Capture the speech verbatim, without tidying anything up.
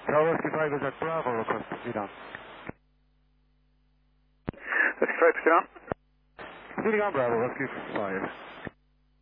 Tower Whiskey five is at Bravo, request to proceed on. Whiskey five, proceed on. Proceeding on Bravo, Whiskey five.